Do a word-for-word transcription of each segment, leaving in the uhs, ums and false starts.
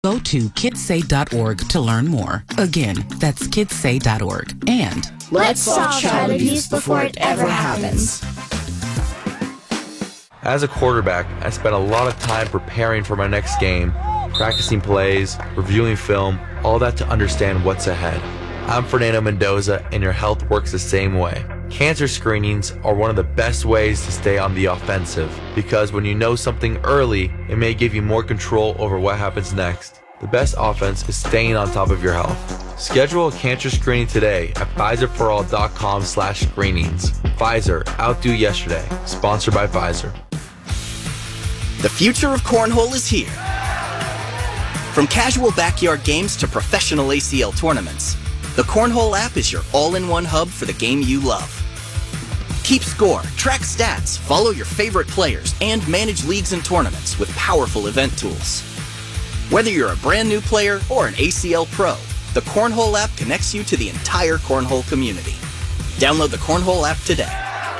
Go to kidsay dot org to learn more. Again, that's kidsay dot org. And let's solve child abuse before it ever happens. As a quarterback, I spent a lot of time preparing for my next game, practicing plays, reviewing film, all that to understand what's ahead. I'm Fernando Mendoza, and your health works the same way. Cancer screenings are one of the best ways to stay on the offensive, because when you know something early, it may give you more control over what happens next. The best offense is staying on top of your health. Schedule a cancer screening today at Pfizer for all dot com slash screenings. Pfizer, outdo yesterday. Sponsored by Pfizer. The future of cornhole is here. From casual backyard games to professional A C L tournaments, the Cornhole app is your all-in-one hub for the game you love. Keep score, track stats, follow your favorite players, and manage leagues and tournaments with powerful event tools. Whether you're a brand new player or an A C L pro, the Cornhole app connects you to the entire cornhole community. Download the Cornhole app today.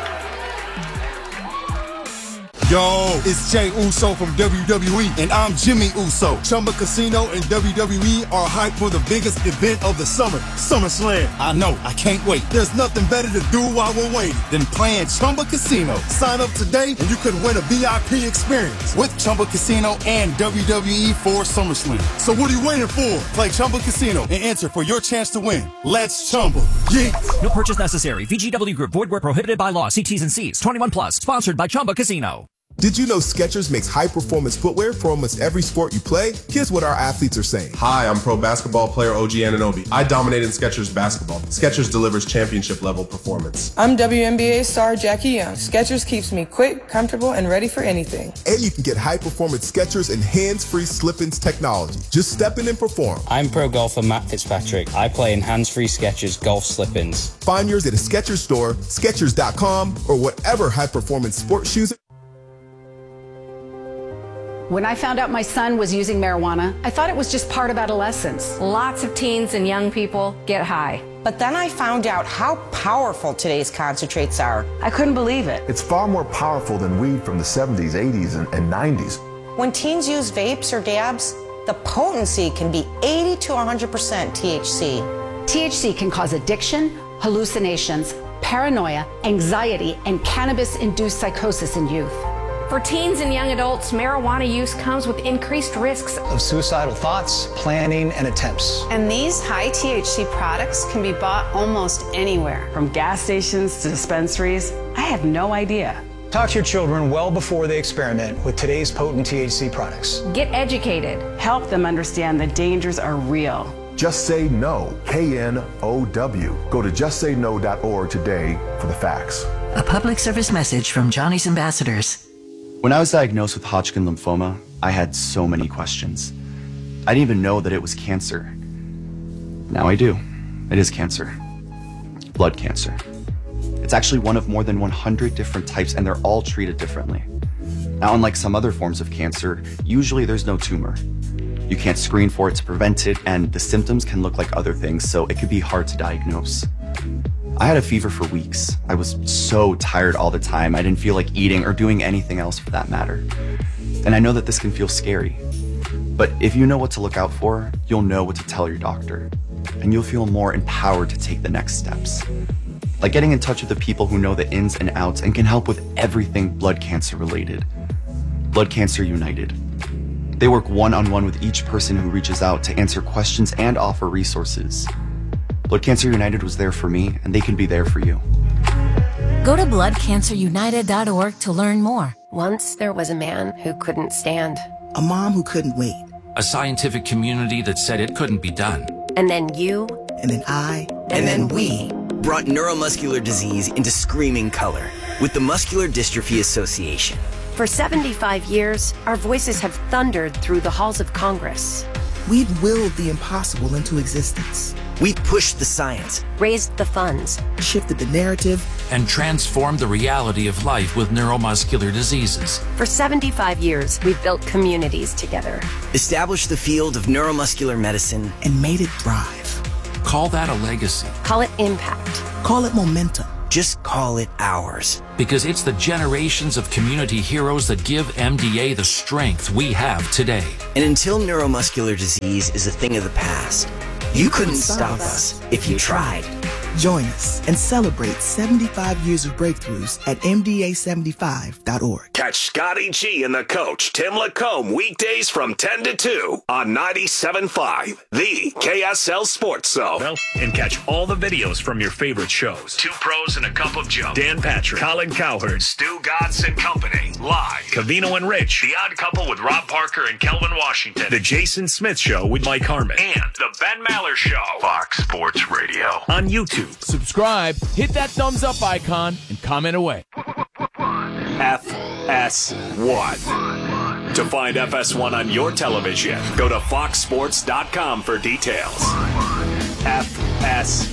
Yo, it's Jey Uso from W W E, and I'm Jimmy Uso. Chumba Casino and W W E are hyped for the biggest event of the summer, SummerSlam. I know, I can't wait. There's nothing better to do while we're waiting than playing Chumba Casino. Sign up today and you could win a V I P experience with Chumba Casino and W W E for SummerSlam. So what are you waiting for? Play Chumba Casino and enter for your chance to win. Let's Chumba. Yeah. No purchase necessary. V G W Group. Void where prohibited by law. See T's and C's. twenty-one plus. Sponsored by Chumba Casino. Did you know Skechers makes high-performance footwear for almost every sport you play? Here's what our athletes are saying. Hi, I'm pro basketball player O G Anunoby. I dominate in Skechers basketball. Skechers delivers championship-level performance. I'm W N B A star Jackie Young. Skechers keeps me quick, comfortable, and ready for anything. And you can get high-performance Skechers and hands-free slip-ins technology. Just step in and perform. I'm pro golfer Matt Fitzpatrick. I play in hands-free Skechers golf slip-ins. Find yours at a Skechers store, Skechers dot com, or whatever high-performance sports shoes. When I found out my son was using marijuana, I thought it was just part of adolescence. Lots of teens and young people get high. But then I found out how powerful today's concentrates are. I couldn't believe it. It's far more powerful than weed from the seventies, eighties, and, and nineties. When teens use vapes or dabs, the potency can be eighty to one hundred percent T H C. T H C can cause addiction, hallucinations, paranoia, anxiety, and cannabis-induced psychosis in youth. For teens and young adults, marijuana use comes with increased risks of suicidal thoughts, planning, and attempts. And these high T H C products can be bought almost anywhere. From gas stations to dispensaries, I had no idea. Talk to your children well before they experiment with today's potent T H C products. Get educated. Help them understand the dangers are real. Just Say No, K N O W. Go to just say no dot org today for the facts. A public service message from Johnny's Ambassadors. When I was diagnosed with Hodgkin lymphoma, I had so many questions. I didn't even know that it was cancer. Now I do. It is cancer. Blood cancer. It's actually one of more than one hundred different types, and they're all treated differently. Now, unlike some other forms of cancer, usually there's no tumor. You can't screen for it to prevent it, and the symptoms can look like other things, so it could be hard to diagnose. I had a fever for weeks. I was so tired all the time. I didn't feel like eating or doing anything else for that matter. And I know that this can feel scary. But if you know what to look out for, you'll know what to tell your doctor. And you'll feel more empowered to take the next steps. Like getting in touch with the people who know the ins and outs and can help with everything blood cancer related. Blood Cancer United. They work one-on-one with each person who reaches out to answer questions and offer resources. Blood Cancer United was there for me, and they can be there for you. Go to blood cancer united dot org to learn more. Once there was a man who couldn't stand. A mom who couldn't wait. A scientific community that said it couldn't be done. And then you. And then I. And, and then, then we. Brought neuromuscular disease into screaming color with the Muscular Dystrophy Association. For seventy-five years, our voices have thundered through the halls of Congress. We've willed the impossible into existence. We pushed the science, raised the funds, shifted the narrative, and transformed the reality of life with neuromuscular diseases. For seventy-five years, we've built communities together, established the field of neuromuscular medicine, and made it thrive. Call that a legacy. Call it impact. Call it momentum. just call it ours. Because it's the generations of community heroes that give M D A the strength we have today. And until neuromuscular disease is a thing of the past, you couldn't stop us if you tried. Join us and celebrate seventy-five years of breakthroughs at M D A seventy-five dot org. Catch Scotty G and the coach, Tim Lacombe, weekdays from ten to two on ninety-seven point five, the K S L Sports Zone. Well, and catch all the videos from your favorite shows. Two Pros and a Cup of Joe. Dan Patrick, Colin Cowherd, Stu Godson Company, live. Cavino and Rich, The Odd Couple with Rob Parker and Kelvin Washington. The Jason Smith Show with Mike Harmon. And The Ben Maller Show. Fox Sports Radio. On YouTube. Subscribe, hit that thumbs up icon, and comment away. F S one. To find F S one on your television, go to fox sports dot com for details. F S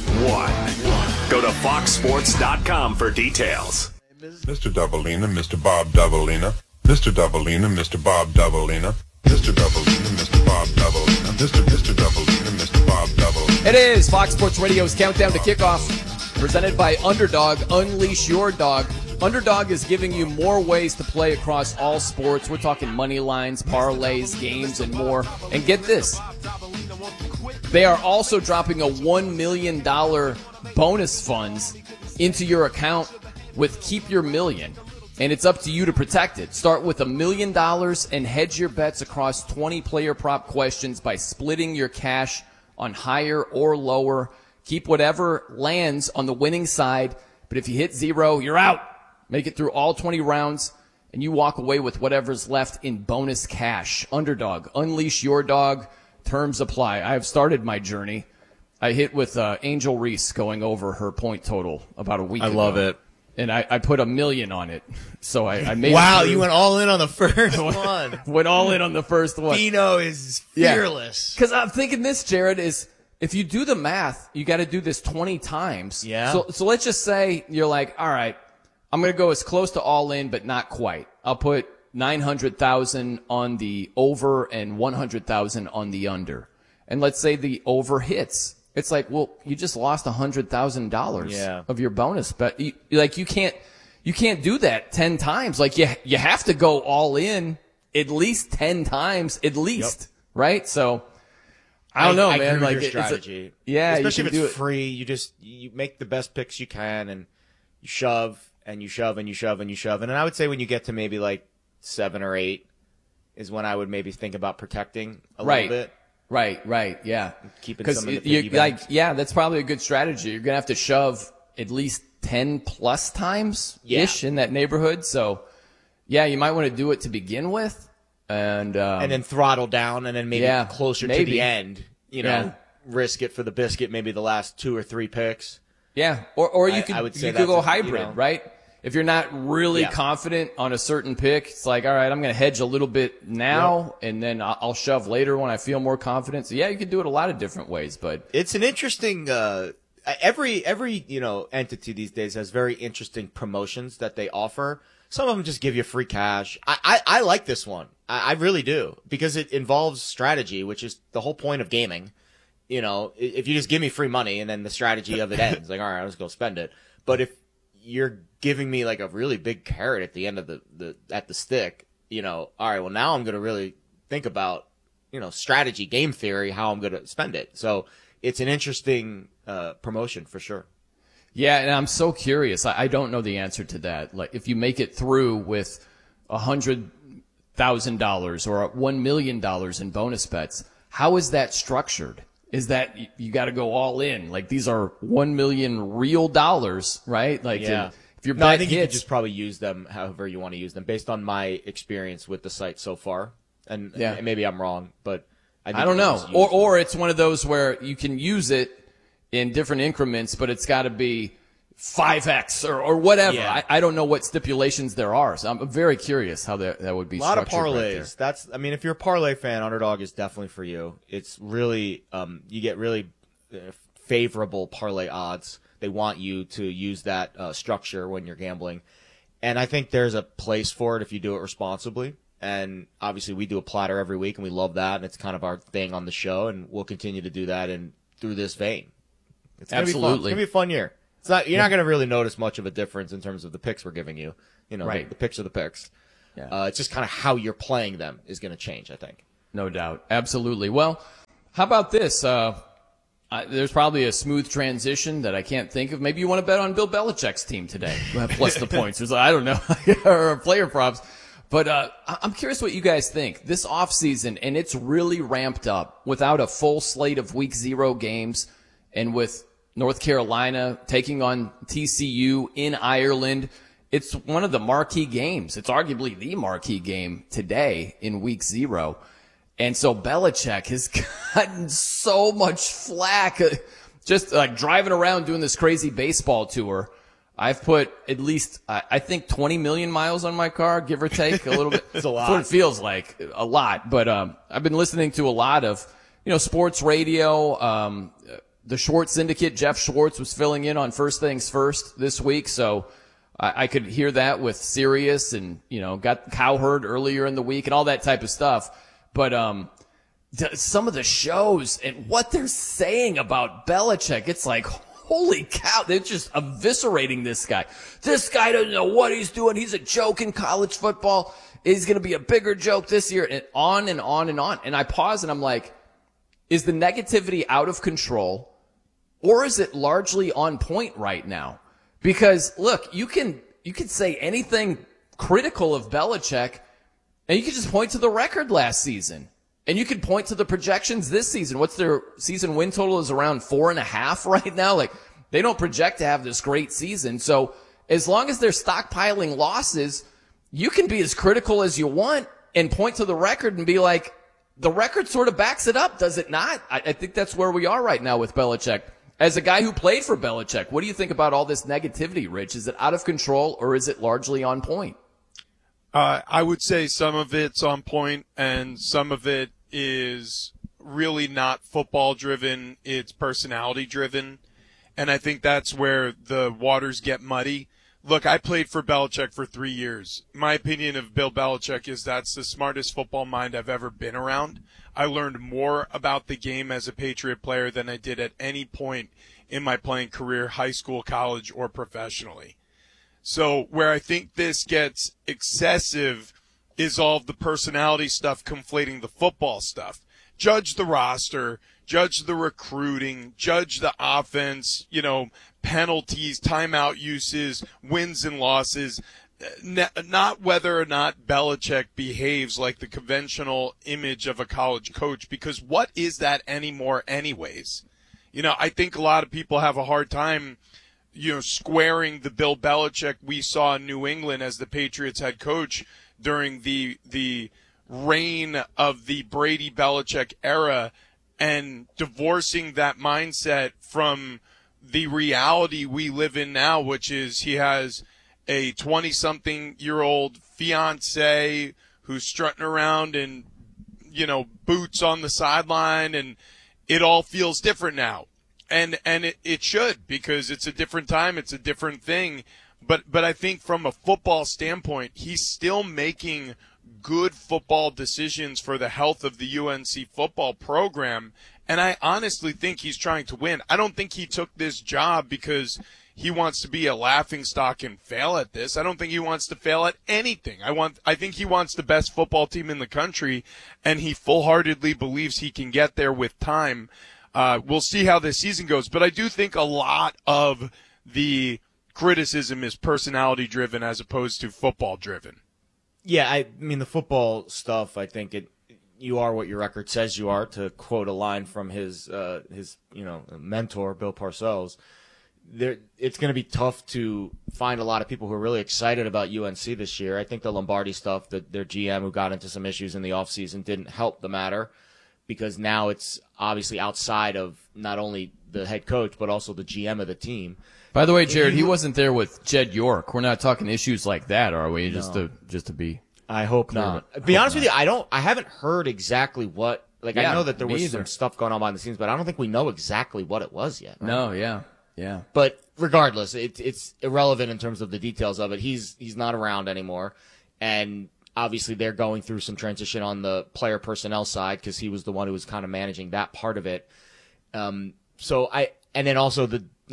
one. Go to fox sports dot com for details. Mister Doubleina, Mister Bob Doubleina. Mister Doubleina, Mister Bob Doubleina. Mister Doubleina, Mister Bob Doubleina. Mister Mister Doubleina, Mister Bob Doubleina. It is Fox Sports Radio's Countdown to Kickoff, presented by Underdog. Unleash your dog. Underdog is giving you more ways to play across all sports. We're talking money lines, parlays, games, and more. And get this, they are also dropping a one million dollars bonus funds into your account with Keep Your Million. And it's up to you to protect it. Start with a million dollars and hedge your bets across twenty player prop questions by splitting your cash on higher or lower. Keep whatever lands on the winning side, but if you hit zero, you're out. Make it through all twenty rounds, and you walk away with whatever's left in bonus cash. Underdog, unleash your dog. Terms apply. I have started my journey. I hit with uh, Angel Reese going over her point total about a week I ago. love it. And I, I put a million on it. So I, I made Wow, it through. you went all in on the first one. Went all in on the first one. Bino is fearless. Because I'm thinking this, Jared, is if you do the math, you got to do this twenty times. Yeah. So, so let's just say you're like, all right, I'm going to go as close to all in, but not quite. I'll put nine hundred thousand on the over and one hundred thousand on the under. And let's say the over hits. It's like, well, you just lost one hundred thousand dollars Yeah. of your bonus. But you, like, you can't, you can't do that ten times. Like, you, you have to go all in at least ten times, at least. Yep. Right? So, I don't know, I, I man. agree Like, with your it's a- strategy. yeah, you especially can if it's do it. free. You just you make the best picks you can, and you shove and you shove and you shove and you shove. And I would say when you get to maybe like seven or eight is when I would maybe think about protecting a Right. little bit. Right, right, yeah. Keeping Because some in the you piggy like, banks. yeah, that's probably a good strategy. You're gonna have to shove at least ten plus times ish in that neighborhood. So, yeah, you might want to do it to begin with, and um, and then throttle down, and then maybe yeah, closer to maybe. the end, you know, Yeah. risk it for the biscuit, maybe the last two or three picks. Yeah, or or you I- could I would say you could that's go a- you hybrid, know. right? If you're not really Yeah. confident on a certain pick, it's like, all right, I'm going to hedge a little bit now, and then I'll, I'll shove later when I feel more confident. So yeah, you can do it a lot of different ways, but It's an interesting. Uh, every every you know entity these days has very interesting promotions that they offer. Some of them just give you free cash. I I, I like this one. I, I really do because it involves strategy, which is the whole point of gaming. You know, i- if you just give me free money and then the strategy of it ends, like all right, I'll just go spend it. But if you're giving me like a really big carrot at the end of the, the at the stick, you know, all right, well now I'm going to really think about, you know, strategy, game theory, how I'm going to spend it. So it's an interesting uh, promotion for sure. yeah, and I'm so curious. I, I don't know the answer to that. Like, if you make it through with a hundred thousand dollars or one million dollars in bonus bets, how is that structured? Is that you, you got to go all in? Like, these are one million real dollars, right? Like, Yeah. and if your No, I bet think you could hits, just probably use them however you want to use them based on my experience with the site so far. And Yeah. and maybe I'm wrong, but I, think I don't you can know. just use Or them. or it's one of those where you can use it in different increments, but it's got to be five X or, or whatever. Yeah. I, I don't know what stipulations there are. So I'm very curious how that, that would be A lot of structured right parlays. there. That's, I mean, if you're a parlay fan, Underdog is definitely for you. It's really, um, you get really uh, favorable parlay odds. They want you to use that uh, structure when you're gambling. And I think there's a place for it if you do it responsibly. And obviously we do a platter every week and we love that. And it's kind of our thing on the show. And we'll continue to do that and through this vein. It's gonna be fun. It's Absolutely. going to be a fun year. It's not, you're not going to really notice much of a difference in terms of the picks we're giving you. You know, Right. the, the picks are the picks. Yeah. Uh, it's just kind of how you're playing them is going to change, I think. No doubt. Absolutely. Well, how about this? Uh, I, there's probably a smooth transition that I can't think of. Maybe you want to bet on Bill Belichick's team today, plus the points. There's, I don't know, or player props. But uh, I'm curious what you guys think. This offseason, and it's really ramped up without a full slate of week zero games, and with North Carolina taking on T C U in Ireland. It's one of the marquee games. It's arguably the marquee game today in week zero. And so Belichick has gotten so much flack just like driving around doing this crazy baseball tour. I've put at least, I think, twenty million miles on my car, give or take a little bit. It's a lot. That's what it feels like, a lot. But um, I've been listening to a lot of, you know, sports radio. Um, the Schwartz Syndicate, Jeff Schwartz was filling in on First Things First this week. So I, I could hear that with Sirius and, you know, got Cowherd earlier in the week and all that type of stuff. But um, some of the shows and what they're saying about Belichick, it's like, holy cow, they're just eviscerating this guy. This guy doesn't know what he's doing. He's a joke in college football. He's going to be a bigger joke this year, and on and on and on. And I pause and I'm like, is the negativity out of control, or is it largely on point right now? Because look, you can you can say anything critical of Belichick, and you can just point to the record last season. And you could point to the projections this season. What's their season win total is around four and a half right now. Like, they don't project to have this great season. So as long as they're stockpiling losses, you can be as critical as you want and point to the record and be like, the record sort of backs it up, does it not? I, I think that's where we are right now with Belichick. As a guy who played for Belichick, what do you think about all this negativity, Rich? Is it out of control, or is it largely on point? Uh, I would say some of it's on point and some of it is really not football driven. It's personality driven. And I think that's where the waters get muddy. Look, I played for Belichick for three years. My opinion of Bill Belichick is that's the smartest football mind I've ever been around. I learned more about the game as a Patriot player than I did at any point in my playing career, high school, college, or professionally. So where I think this gets excessive is all of the personality stuff conflating the football stuff. Judge the roster, judge the recruiting, judge the offense, you know, penalties, timeout uses, wins and losses, not whether or not Belichick behaves like the conventional image of a college coach, because what is that anymore anyways? You know, I think a lot of people have a hard time, you know, squaring the Bill Belichick we saw in New England as the Patriots head coach during the the reign of the Brady Belichick era and divorcing that mindset from the reality we live in now, which is he has a twenty-something-year-old fiance who's strutting around in, you know, boots on the sideline, and it all feels different now. And and it, it should, because it's a different time, it's a different thing. But but I think from a football standpoint, he's still making good football decisions for the health of the U N C football program. And I honestly think he's trying to win. I don't think he took this job because he wants to be a laughingstock and fail at this. I don't think he wants to fail at anything. I want I think he wants the best football team in the country, and he full-heartedly believes he can get there with time. Uh, we'll see how this season goes. But I do think a lot of the criticism is personality driven as opposed to football driven. Yeah, I mean the football stuff, I think it you are what your record says you are, to quote a line from his uh, his you know mentor Bill Parcells. There, it's going to be tough to find a lot of people who are really excited about U N C this year. I think the Lombardi stuff, that their G M who got into some issues in the offseason, didn't help the matter, because now it's obviously outside of not only the head coach but also the G M of the team. By the way, Jared, he wasn't there with Jed York. We're not talking issues like that, are we? Just No. to just to be. I hope clear. not. I Be hope honest not. with you, I don't. I haven't heard exactly what. Like Yeah, I know that there me was either. some stuff going on behind the scenes, but I don't think we know exactly what it was yet. Right? No, yeah, yeah. But regardless, it, it's irrelevant in terms of the details of it. He's he's not around anymore, and obviously they're going through some transition on the player personnel side because he was the one who was kind of managing that part of it. Um, so I and then also the you know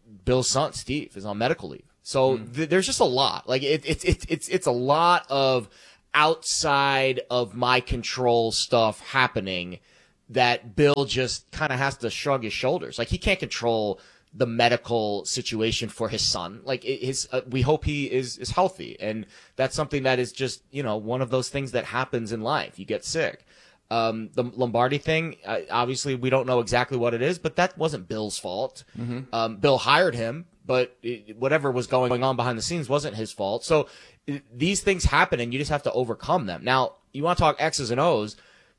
Bill's son, Steve, is on medical leave. So mm. th- there's just a lot. Like it, it, it, it's it's a lot of outside of my control stuff happening that Bill just kind of has to shrug his shoulders. Like he can't control the medical situation for his son. Like it, his, uh, we hope he is is healthy, and that's something that is just you know one of those things that happens in life. You get sick. Um, the Lombardi thing, uh, obviously we don't know exactly what it is, but that wasn't Bill's fault. Mm-hmm. Um, Bill hired him, but it, whatever was going on behind the scenes wasn't his fault. So it, these things happen, and you just have to overcome them. Now, you want to talk X's and O's.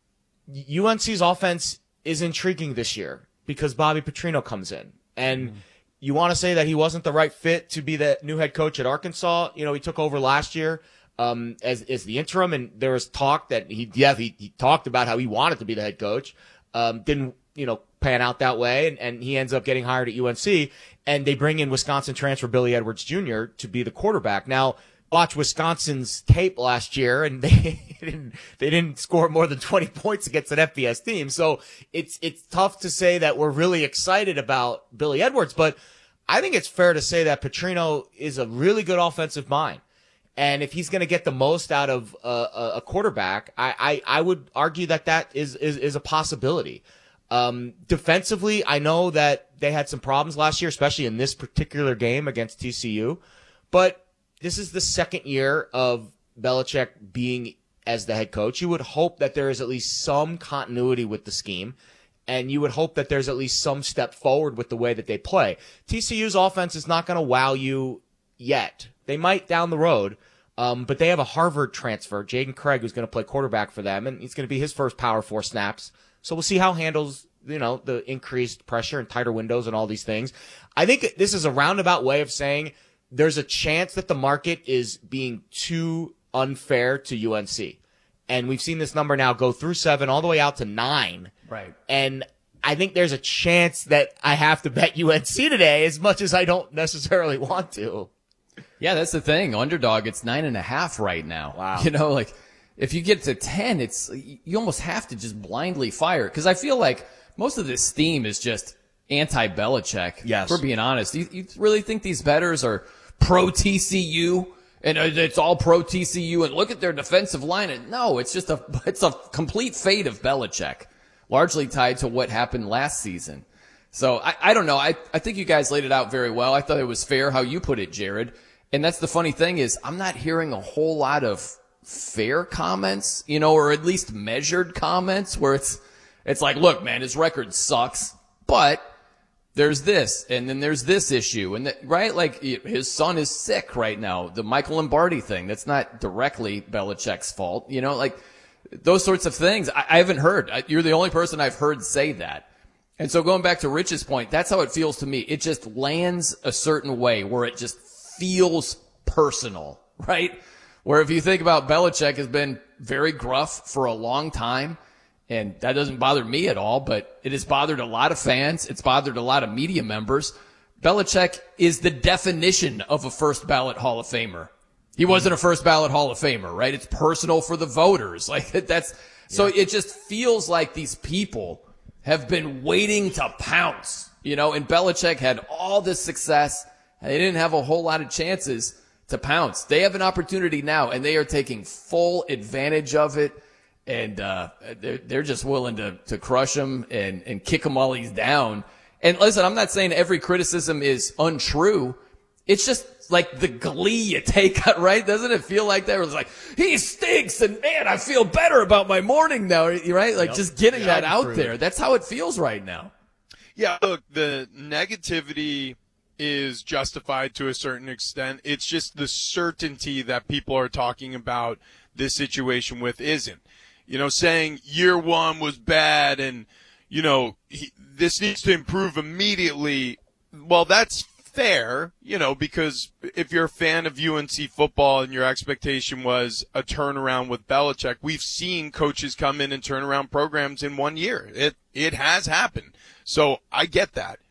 U N C's offense is intriguing this year because Bobby Petrino comes in, and mm-hmm. you want to say that he wasn't the right fit to be the new head coach at Arkansas. You know, he took over last year. Um, as, as the interim, and there was talk that he, yeah, he, he talked about how he wanted to be the head coach. Um, didn't, you know, pan out that way, and, and he ends up getting hired at U N C, and they bring in Wisconsin transfer Billy Edwards Junior to be the quarterback. Now, watch Wisconsin's tape last year, and they didn't, they didn't score more than twenty points against an F B S team. So it's, it's tough to say that we're really excited about Billy Edwards, but I think it's fair to say that Petrino is a really good offensive mind. And if he's going to get the most out of a, a quarterback, I, I, I would argue that that is, is, is a possibility. Um, defensively, I know that they had some problems last year, especially in this particular game against T C U. But this is the second year of Belichick being as the head coach. You would hope that there is at least some continuity with the scheme. And you would hope that there's at least some step forward with the way that they play. T C U's offense is not going to wow you yet. They might down the road. Um, but they have a Harvard transfer, Jaden Craig, who's going to play quarterback for them, and he's going to be his first Power Four snaps. So we'll see how he handles, you know, the increased pressure and tighter windows and all these things. I think this is a roundabout way of saying there's a chance that the market is being too unfair to U N C. And we've seen this number now go through seven all the way out to nine. Right. And I think there's a chance that I have to bet U N C today as much as I don't necessarily want to. Yeah, that's the thing. Underdog, it's nine and a half right now. Wow. You know, like if you get to ten, it's you almost have to just blindly fire. Because I feel like most of this theme is just anti-Belichick. Yes. If we're being honest. You, you really think these bettors are pro-T C U and it's all pro-T C U and look at their defensive line? And no, it's just a it's a complete fate of Belichick, largely tied to what happened last season. So I, I don't know. I, I think you guys laid it out very well. I thought it was fair how you put it, Jared. And that's the funny thing is I'm not hearing a whole lot of fair comments, you know, or at least measured comments where it's, it's like, look, man, his record sucks, but there's this, and then there's this issue, and that, right? Like his son is sick right now. The Michael Lombardi thing, that's not directly Belichick's fault, you know, like those sorts of things. I, I haven't heard. I, you're the only person I've heard say that. And so going back to Rich's point, that's how it feels to me. It just lands a certain way where it just feels personal, right? Where if you think about Belichick has been very gruff for a long time, and that doesn't bother me at all, but it has bothered a lot of fans. It's bothered a lot of media members. Belichick is the definition of a first ballot Hall of Famer. He wasn't a first ballot Hall of Famer, right? It's personal for the voters. Like that's, so yeah. It just feels like these people have been waiting to pounce, you know, and Belichick had all this success. They didn't have a whole lot of chances to pounce. They have an opportunity now, and they are taking full advantage of it. And uh they're, they're just willing to, to crush him and, and kick him while he's down. And listen, I'm not saying every criticism is untrue. It's just like the glee you take, right? Doesn't it feel like that? It's like, he stinks, and man, I feel better about my morning now, right? Like yep. Just getting that out there. That's how it feels right now. Yeah, look, the negativity is justified to a certain extent. It's just the certainty that people are talking about this situation with isn't. You know, saying year one was bad and, you know, he, this needs to improve immediately. Well, that's fair, you know, because if you're a fan of U N C football and your expectation was a turnaround with Belichick, we've seen coaches come in and turn around programs in one year. It, it has happened. So I get that.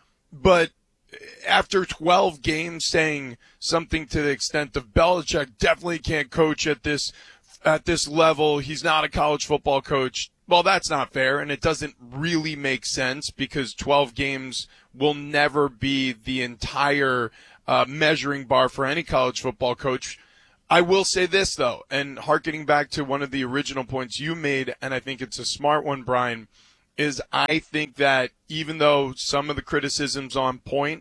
But after twelve games saying something to the extent of Belichick definitely can't coach at this at this level, he's not a college football coach, Well, that's not fair, and it doesn't really make sense because twelve games will never be the entire uh, measuring bar for any college football coach. I will say this, though, and hearkening back to one of the original points you made, and I think it's a smart one, Brian, is I think that even though some of the criticism's on point,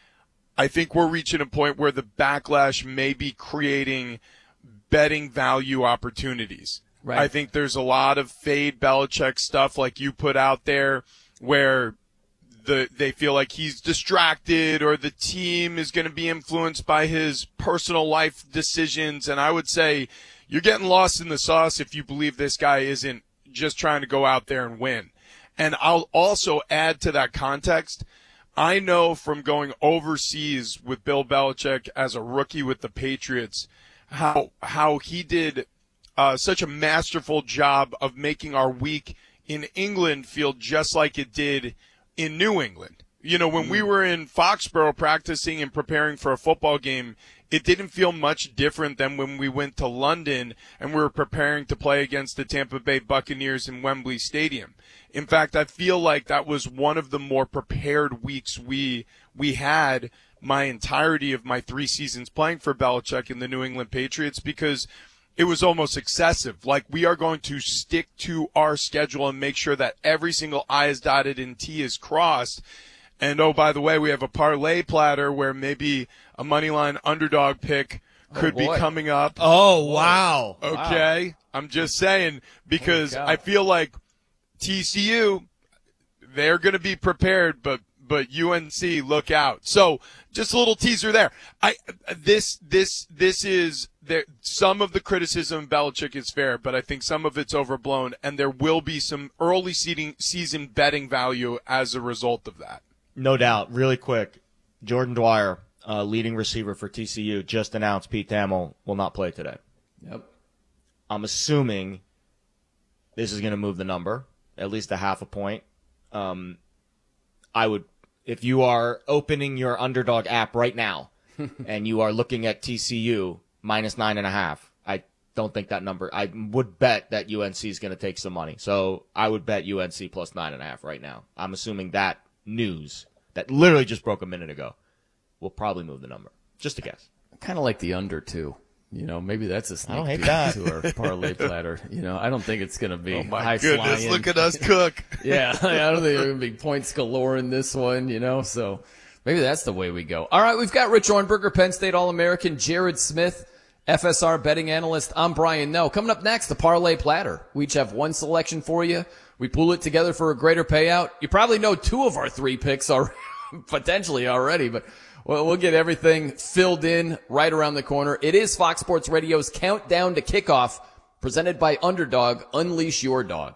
I think we're reaching a point where the backlash may be creating betting value opportunities. Right. I think there's a lot of fade Belichick stuff like you put out there where the they feel like he's distracted or the team is going to be influenced by his personal life decisions. And I would say you're getting lost in the sauce if you believe this guy isn't just trying to go out there and win. And I'll also add to that context, I know from going overseas with Bill Belichick as a rookie with the Patriots, how how he did uh, such a masterful job of making our week in England feel just like it did in New England. You know, when we were in Foxborough practicing and preparing for a football game, it didn't feel much different than when we went to London and we were preparing to play against the Tampa Bay Buccaneers in Wembley Stadium. In fact, I feel like that was one of the more prepared weeks we we had my entirety of my three seasons playing for Belichick and the New England Patriots, because it was almost excessive. Like, we are going to stick to our schedule and make sure that every single I is dotted and T is crossed. And, oh, by the way, we have a parlay platter where maybe a moneyline underdog pick could oh, be coming up. Oh, wow. Okay. Wow. I'm just saying, because I feel like T C U, they're going to be prepared, but but U N C, look out. So just a little teaser there. I this this this is there. Some of the criticism of Belichick is fair, but I think some of it's overblown, and there will be some early seeding, season betting value as a result of that. No doubt. Really quick, Jordan Dwyer, uh, leading receiver for T C U, just announced Pete Thamel will not play today. Yep. I'm assuming this is going to move the number at least a half a point. Um, I would, if you are opening your Underdog app right now and you are looking at T C U minus nine and a half, I don't think that number, I would bet that U N C is going to take some money. So I would bet U N C plus nine and a half right now. I'm assuming that news that literally just broke a minute ago will probably move the number. Just a guess. Kind of like the under, too. You know, maybe that's a sneak peek that. to our parlay platter. You know, I don't think it's going to be oh my high goodness, flying. Look at us cook. Yeah, I don't think there are going to be points galore in this one, you know, so maybe that's the way we go. All right, we've got Rich Ornberger, Penn State All-American, Jared Smith, F S R betting analyst. I'm Brian Noe. Coming up next, the parlay platter. We each have one selection for you. We pool it together for a greater payout. You probably know two of our three picks are potentially already, but well, we'll get everything filled in right around the corner. It is Fox Sports Radio's Countdown to Kickoff, presented by Underdog. Unleash your dog.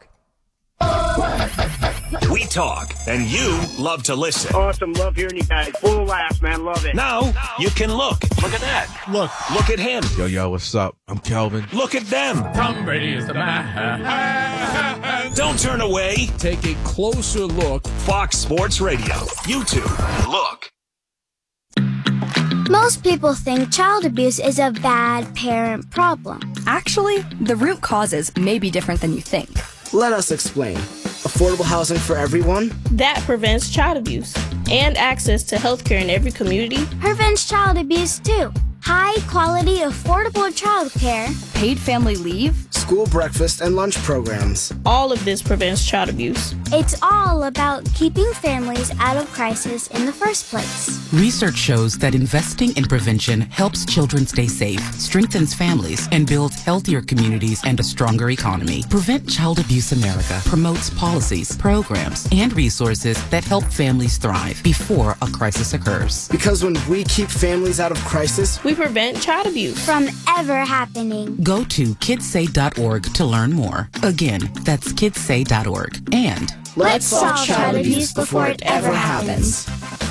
We talk, and you love to listen. Awesome. Love hearing you guys. Full of laughs, man. Love it. Now, you can look. Look at that. Look. Look at him. Yo, yo, what's up? I'm Kelvin. Look at them. Tom Brady is the man. Don't turn away. Take a closer look. Fox Sports Radio. YouTube. Look. Most people think child abuse is a bad parent problem. Actually, the root causes may be different than you think. Let us explain. Affordable housing for everyone? That prevents child abuse. And access to healthcare in every community. Prevents child abuse too. High quality, affordable child care. Paid family leave. School breakfast and lunch programs. All of this prevents child abuse. It's all about keeping families out of crisis in the first place. Research shows that investing in prevention helps children stay safe, strengthens families, and builds healthier communities and a stronger economy. Prevent Child Abuse America promotes policies, programs, and resources that help families thrive before a crisis occurs. Because when we keep families out of crisis, we prevent child abuse from ever happening. Go to kidsay dot org to learn more. Again, that's kidsay dot org. And let's solve child abuse before it ever happens.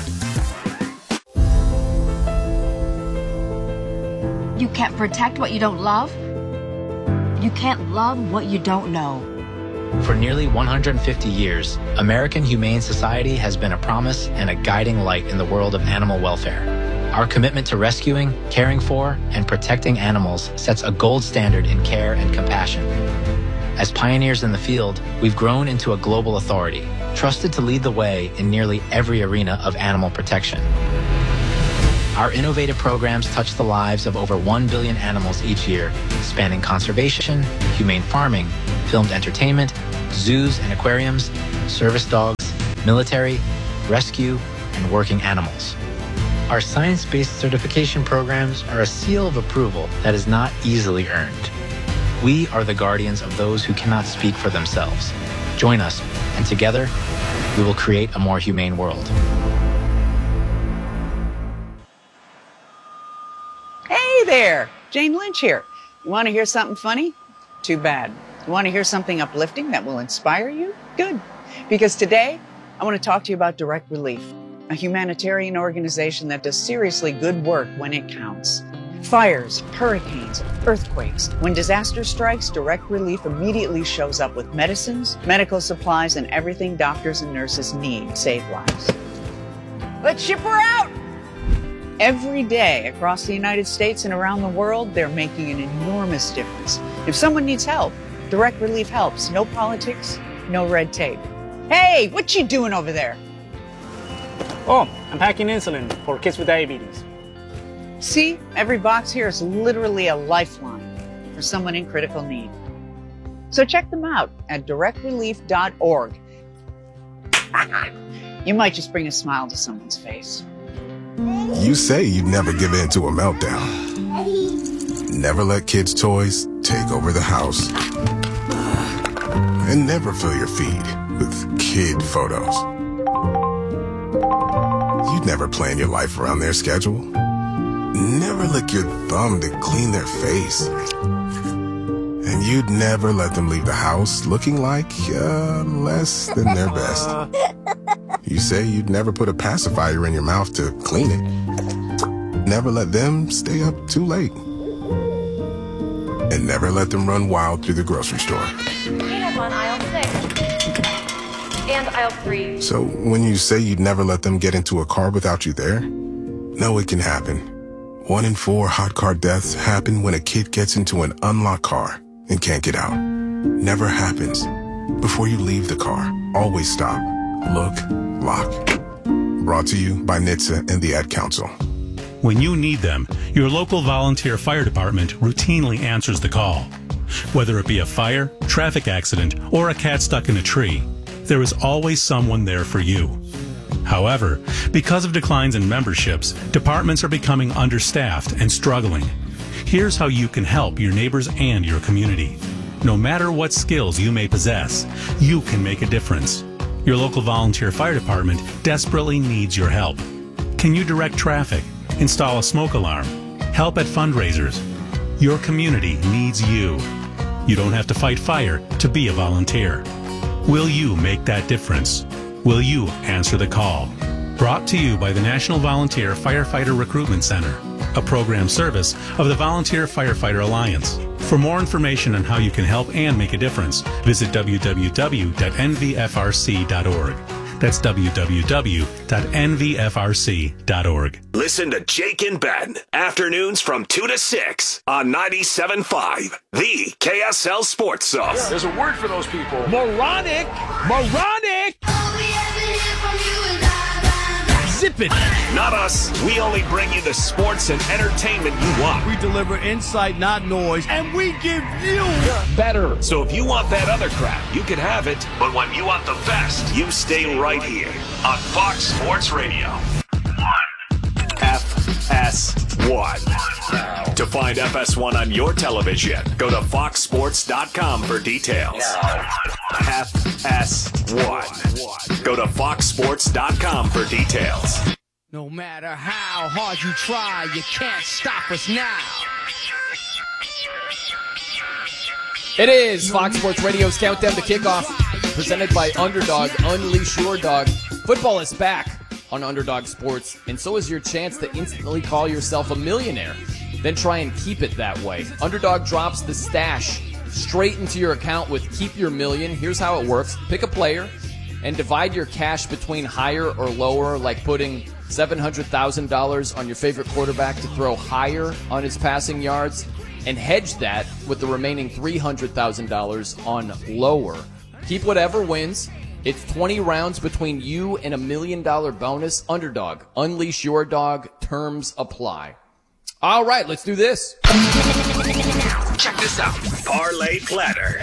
You can't protect what you don't love. You can't love what you don't know. For nearly one hundred fifty years, American Humane Society has been a promise and a guiding light in the world of animal welfare. Our commitment to rescuing, caring for, and protecting animals sets a gold standard in care and compassion. As pioneers in the field, we've grown into a global authority, trusted to lead the way in nearly every arena of animal protection. Our innovative programs touch the lives of over one billion animals each year, spanning conservation, humane farming, filmed entertainment, zoos and aquariums, service dogs, military, rescue, and working animals. Our science-based certification programs are a seal of approval that is not easily earned. We are the guardians of those who cannot speak for themselves. Join us, and together, we will create a more humane world. Hey there, Jane Lynch here. You want to hear something funny? Too bad. You want to hear something uplifting that will inspire you? Good. Because today, I want to talk to you about Direct Relief, a humanitarian organization that does seriously good work when it counts. Fires, hurricanes, earthquakes. When disaster strikes, Direct Relief immediately shows up with medicines, medical supplies, and everything doctors and nurses need to save lives. Let's ship her out! Every day across the United States and around the world, they're making an enormous difference. If someone needs help, Direct Relief helps. No politics, no red tape. Hey, what you doing over there? Oh, I'm packing insulin for kids with diabetes. See, every box here is literally a lifeline for someone in critical need. So check them out at direct relief dot org. You might just bring a smile to someone's face. You say you'd never give in to a meltdown. Never let kids' toys take over the house. And never fill your feed with kid photos. You'd never plan your life around their schedule. Never lick your thumb to clean their face. And you'd never let them leave the house looking like uh, less than their best. You say you'd never put a pacifier in your mouth to clean it. Never let them stay up too late. And never let them run wild through the grocery store. Peanut on aisle six. And aisle three. So when you say you'd never let them get into a car without you there, no, it can happen. One in four hot car deaths happen when a kid gets into an unlocked car and can't get out. Never happens. Before you leave the car, always stop, look, lock. Brought to you by N H T S A and the Ad Council. When you need them, your local volunteer fire department routinely answers the call. Whether it be a fire, traffic accident, or a cat stuck in a tree, there is always someone there for you. However, because of declines in memberships, departments are becoming understaffed and struggling. Here's how you can help your neighbors and your community. No matter what skills you may possess, you can make a difference. Your local volunteer fire department desperately needs your help. Can you direct traffic, install a smoke alarm, help at fundraisers? Your community needs you. You don't have to fight fire to be a volunteer. Will you make that difference? Will you answer the call? Brought to you by the National Volunteer Firefighter Recruitment Center, a program service of the Volunteer Firefighter Alliance. For more information on how you can help and make a difference, visit w w w dot n v f r c dot org. That's w w w dot n v f r c dot org. Listen to Jake and Ben, afternoons from two to six on ninety-seven point five, the K S L Sports Zone. There's a word for those people. Moronic! Moronic! Zip it! Not us. We only bring you the sports and entertainment you want. We deliver insight, not noise, and we give you better. So if you want that other crap, you can have it. But when you want the best, you stay right here on Fox Sports Radio. F S one. To find F S one on your television, go to fox sports dot com for details. F S one. Go to fox sports dot com for details. No matter how hard you try, you can't stop us now. It is Fox Sports Radio's Countdown to Kickoff, presented by Underdog. Unleash your dog. Football is back on Underdog Sports, and so is your chance to instantly call yourself a millionaire. Then try and keep it that way. Underdog drops the stash straight into your account with Keep Your Million. Here's how it works. Pick a player and divide your cash between higher or lower, like putting seven hundred thousand dollars on your favorite quarterback to throw higher on his passing yards, and hedge that with the remaining three hundred thousand dollars on lower. Keep whatever wins. It's twenty rounds between you and a million dollar bonus. Underdog. Unleash your dog. Terms apply. All right, let's do this. Check this out. Parlay Platter.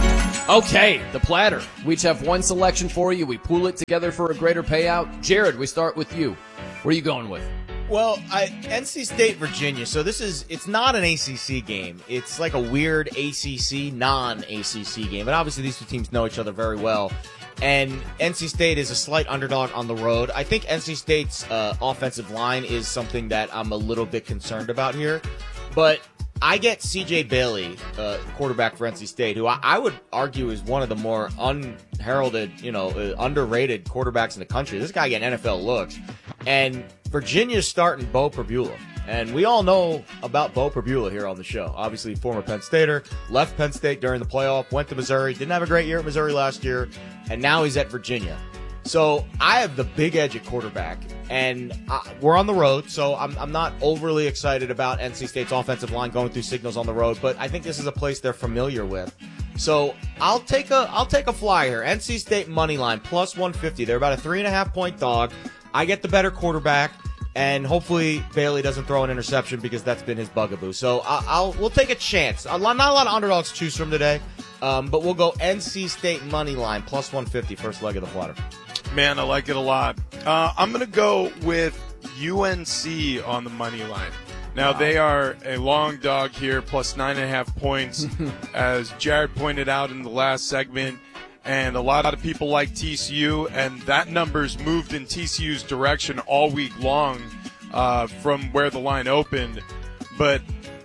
Okay, the platter. We each have one selection for you. We pool it together for a greater payout. Jared, we start with you. What are you going with? Well, I, N C State, Virginia. So this is, it's not an A C C game. It's like a weird A C C, non-A C C game. But obviously these two teams know each other very well. And N C State is a slight underdog on the road. I think N C State's uh, offensive line is something that I'm a little bit concerned about here. But I get C J Bailey, uh, quarterback for N C State, who I, I would argue is one of the more unheralded, you know, uh, underrated quarterbacks in the country. This guy getting N F L looks. And Virginia's starting Bo Perbula. And we all know about Bo Perbula here on the show. Obviously, former Penn Stater, left Penn State during the playoff, went to Missouri, didn't have a great year at Missouri last year, and now he's at Virginia. So I have the big edge at quarterback, and I, we're on the road, so I'm, I'm not overly excited about N C State's offensive line going through signals on the road, but I think this is a place they're familiar with. So I'll take a I'll take a fly here. N C State money line plus one fifty. They're about a three and a half point dog. I get the better quarterback. And hopefully Bailey doesn't throw an interception because that's been his bugaboo. So I'll, I'll we'll take a chance. A lot, not a lot of underdogs to choose from today, um, but we'll go N C State money line plus one fifty, first leg of the platter. Man, I like it a lot. Uh, I'm going to go with U N C on the money line. Now, wow. They are a long dog here, plus nine and a half points, as Jared pointed out in the last segment. And a lot of people like T C U, and that number's moved in T C U's direction all week long uh, from where the line opened. But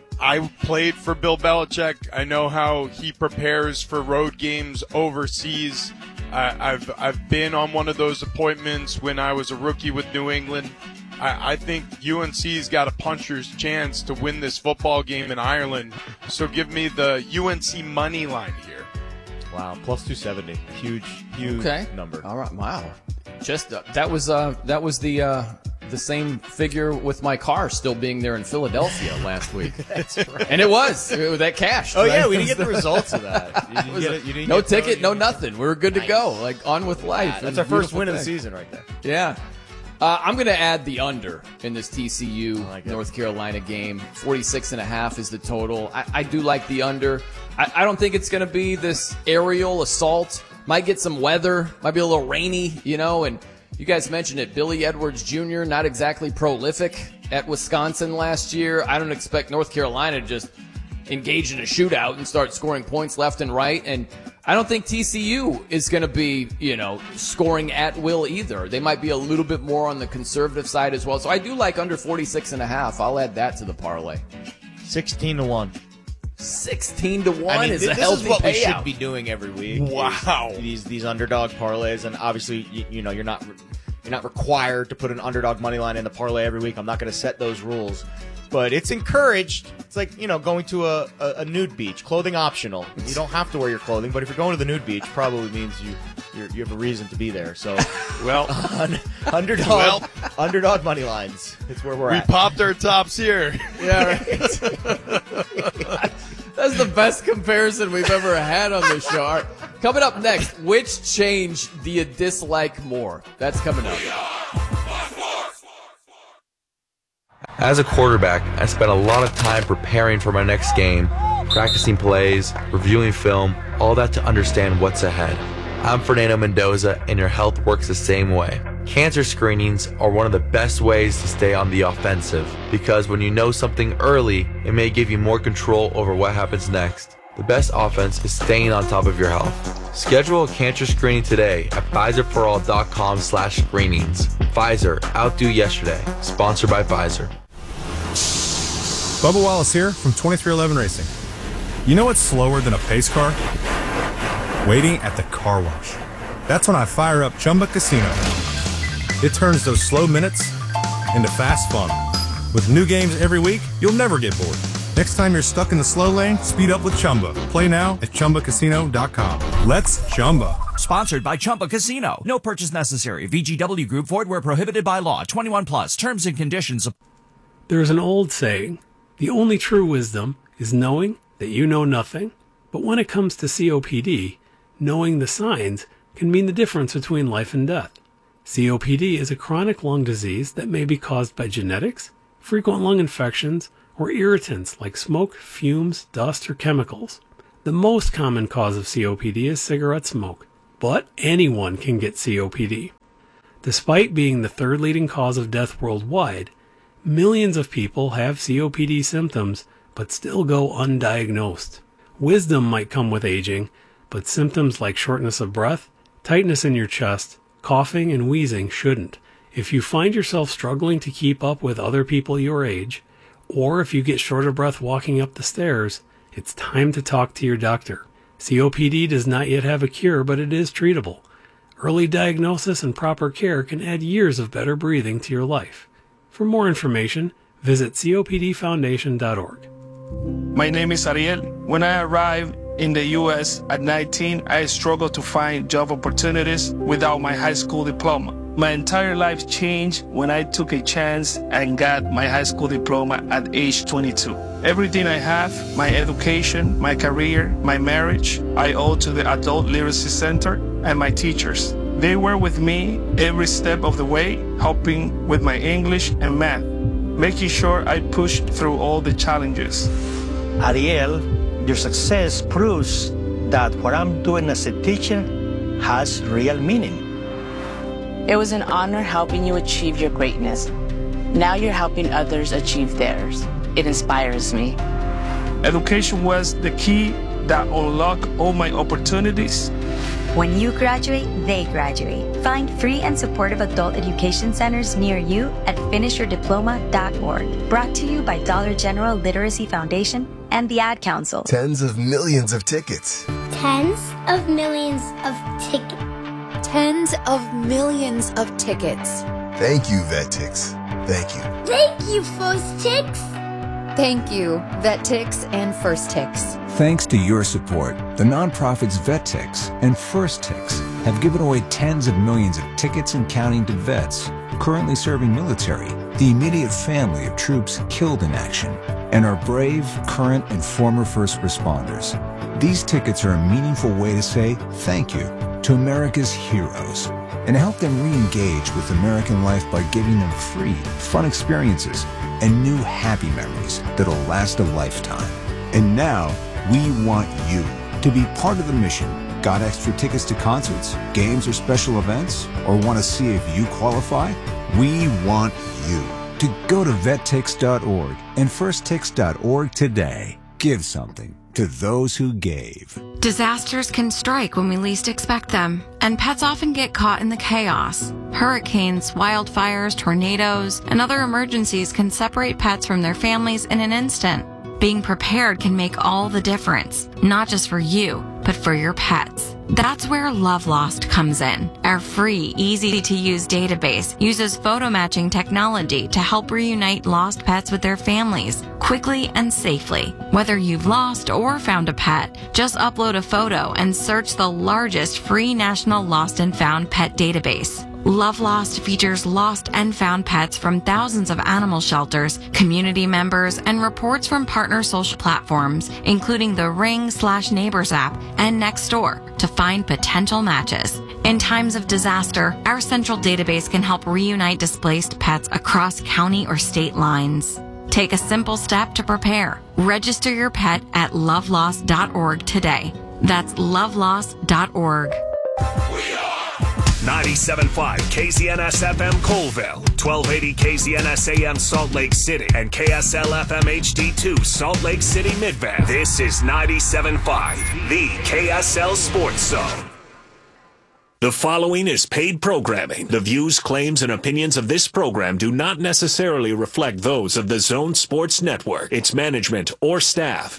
I played for Bill Belichick. I know how he prepares for road games overseas. I, I've I've been on one of those appointments when I was a rookie with New England. I, I think U N C's got a puncher's chance to win this football game in Ireland. So give me the U N C money line here. Wow, plus two seventy, huge, huge okay. number. All right, wow. Just uh, that was uh, that was the uh, the same figure with my car still being there in Philadelphia last week. That's right. And it was with that cash. Oh right? yeah, we didn't get the results of that. You didn't get it, you didn't no get ticket, it, no nothing. We were good nice. to go. Like on with life. Yeah, that's our first win thing. Of the season, right there. Yeah. Uh, I'm going to add the under in this T C U like North Carolina game. forty-six and a half is the total. I, I do like the under. I, I don't think it's going to be this aerial assault. Might get some weather. Might be a little rainy, you know. And you guys mentioned it. Billy Edwards Junior, not exactly prolific at Wisconsin last year. I don't expect North Carolina to just engage in a shootout and start scoring points left and right. And I don't think T C U is going to be, you know, scoring at will either. They might be a little bit more on the conservative side as well. So I do like under forty-six and a half. I'll add that to the parlay. sixteen to one. sixteen to one I mean, is th- a this healthy is what payout. we should be doing every week. Wow. These these underdog parlays, and obviously, you, you know, you're not you're not required to put an underdog money line in the parlay every week. I'm not going to set those rules. But it's encouraged. It's like, you know, going to a, a, a nude beach. Clothing optional. You don't have to wear your clothing, but if you're going to the nude beach, probably means you you're, you have a reason to be there. So, well, un, underdog well, underdog money lines. It's where we're we at. We popped our tops here. Yeah, right. That's the best comparison we've ever had on this show. All right, coming up next, which change do you dislike more? That's coming up. As a quarterback, I spent a lot of time preparing for my next game, practicing plays, reviewing film, all that to understand what's ahead. I'm Fernando Mendoza, and your health works the same way. Cancer screenings are one of the best ways to stay on the offensive, because when you know something early, it may give you more control over what happens next. The best offense is staying on top of your health. Schedule a cancer screening today at Pfizer For All dot com slash screenings. Pfizer, outdo yesterday. Sponsored by Pfizer. Bubba Wallace here from twenty-three eleven Racing. You know what's slower than a pace car? Waiting at the car wash. That's when I fire up Chumba Casino. It turns those slow minutes into fast fun. With new games every week, you'll never get bored. Next time you're stuck in the slow lane, speed up with Chumba. Play now at Chumba Casino dot com. Let's Chumba. Sponsored by Chumba Casino. No purchase necessary. V G W Group. Void where prohibited by law. twenty-one plus. Terms and conditions. There is an old saying, the only true wisdom is knowing that you know nothing, but when it comes to C O P D, knowing the signs can mean the difference between life and death. C O P D is a chronic lung disease that may be caused by genetics, frequent lung infections, or irritants like smoke, fumes, dust, or chemicals. The most common cause of C O P D is cigarette smoke, but anyone can get C O P D. Despite being the third leading cause of death worldwide, millions of people have C O P D symptoms but still go undiagnosed. Wisdom might come with aging, but symptoms like shortness of breath, tightness in your chest, coughing, and wheezing shouldn't. If you find yourself struggling to keep up with other people your age, or if you get short of breath walking up the stairs, it's time to talk to your doctor. C O P D does not yet have a cure, but it is treatable. Early diagnosis and proper care can add years of better breathing to your life. For more information, visit C O P D foundation dot org. My name is Ariel. When I arrived in the U S at nineteen, I struggled to find job opportunities without my high school diploma. My entire life changed when I took a chance and got my high school diploma at age twenty-two. Everything I have, my education, my career, my marriage, I owe to the Adult Literacy Center and my teachers. They were with me every step of the way, helping with my English and math, making sure I pushed through all the challenges. Ariel, your success proves that what I'm doing as a teacher has real meaning. It was an honor helping you achieve your greatness. Now you're helping others achieve theirs. It inspires me. Education was the key that unlocked all my opportunities. When you graduate, they graduate. Find free and supportive adult education centers near you at finish your diploma dot org. Brought to you by Dollar General Literacy Foundation and the Ad Council. Tens of millions of tickets. Tens of millions of tickets. Tens of millions of tickets. Thank you, VetTix. Thank you. Thank you, First Tix. Thank you, VetTix and First Tix. Thanks to your support, the nonprofits VetTix and First Tix have given away tens of millions of tickets and counting to vets currently serving military, the immediate family of troops killed in action, and our brave, current, and former first responders. These tickets are a meaningful way to say thank you to America's heroes and help them re-engage with American life by giving them free, fun experiences and new happy memories that'll last a lifetime. And now, we want you to be part of the mission. Got extra tickets to concerts, games, or special events? Or want to see if you qualify? We want you to go to vet tix dot org and first tix dot org today. Give something to those who gave. Disasters can strike when we least expect them, and pets often get caught in the chaos. Hurricanes, wildfires, tornadoes, and other emergencies can separate pets from their families in an instant. Being prepared can make all the difference, not just for you, but for your pets. That's where Love Lost comes in. Our free, easy-to-use database uses photo matching technology to help reunite lost pets with their families quickly and safely. Whether you've lost or found a pet, just upload a photo and search the largest free national lost and found pet database. Love Lost features lost and found pets from thousands of animal shelters, community members, and reports from partner social platforms, including the Ring slash Neighbors app and Nextdoor, to find potential matches. In times of disaster, our central database can help reunite displaced pets across county or state lines. Take a simple step to prepare. Register your pet at love lost dot org today. That's love lost dot org. ninety-seven point five K Z N S F M Colville, twelve eighty K Z N S A M Salt Lake City, and K S L F M H D two Salt Lake City Midvale. This is ninety-seven point five, the K S L Sports Zone. The following is paid programming. The views, claims, and opinions of this program do not necessarily reflect those of the Zone Sports Network, its management, or staff.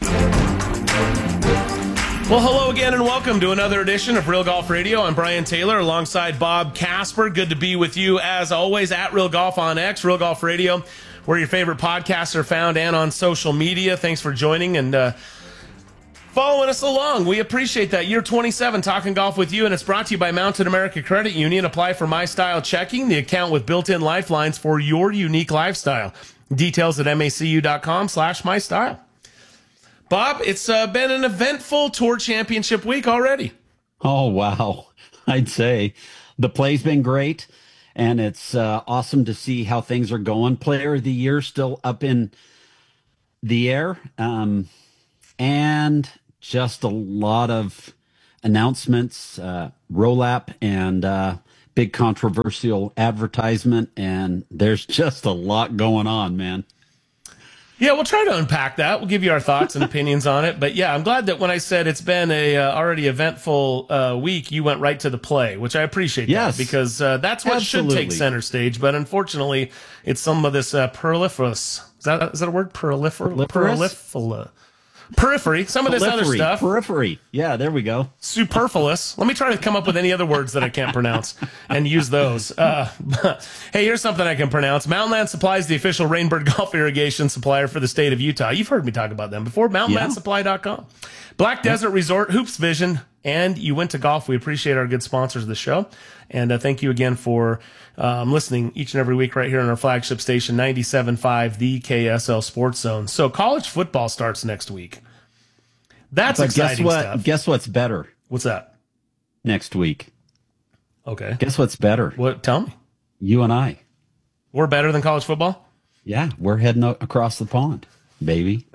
Well, hello again and welcome to another edition of Real Golf Radio. I'm Brian Taylor alongside Bob Casper. Good to be with you as always at Real Golf on X, Real Golf Radio, where your favorite podcasts are found, and on social media. Thanks for joining and uh, following us along. We appreciate that. Year twenty-seven, talking golf with you, and it's brought to you by Mountain America Credit Union. Apply for My Style Checking, the account with built-in lifelines for your unique lifestyle. Details at macu dot com slash my style. Bob, it's uh, been an eventful Tour Championship week already. Oh, wow. I'd say the play's been great, and it's uh, awesome to see how things are going. Player of the Year still up in the air, um, and just a lot of announcements, uh, roll-up, and uh, big controversial advertisement, and there's just a lot going on, man. Yeah, we'll try to unpack that. We'll give you our thoughts and opinions on it. But yeah, I'm glad that when I said it's been a uh, already eventful uh, week, you went right to the play, which I appreciate. Yes, that, because uh, that's what absolutely. should take center stage. But unfortunately, it's some of this uh, proliferous. Is that is that a word? Prolifer proliferous. Periphery, some of this other Periphery, stuff. Periphery. Yeah, there we go. Superfluous. Let me try to come up with any other words that I can't pronounce and use those. Uh, hey, here's something I can pronounce. Mountainland Supply is the official Rainbird Golf irrigation supplier for the state of Utah. You've heard me talk about them before. mountain land supply dot com. Black Desert Resort, Hoops Vision, and You Went to Golf. We appreciate our good sponsors of the show. And uh, thank you again for um, listening each and every week right here on our flagship station, ninety-seven point five, the K S L Sports Zone. So college football starts next week. That's but exciting guess what? stuff. Guess what's better? What's that? Next week. Okay. Guess what's better? What? Tell me. You and I. We're better than college football? Yeah, we're heading o- across the pond, baby.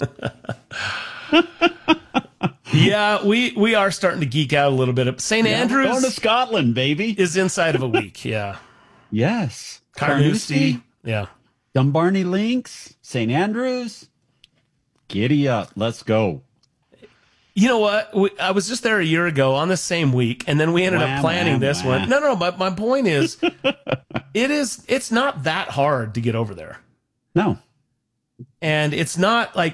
Yeah, we, we are starting to geek out a little bit. Saint Yeah, Andrews going to Scotland, baby. is inside of a week. Yeah. Yes. Carnoustie. Yeah. Dumbarnie Links, Saint Andrews. Giddy up. Let's go. You know what? We, I was just there a year ago on the same week, and then we ended Wham, up planning wham, this wham. one. No, no, but my point is, it is, it's not that hard to get over there. No. And it's not like,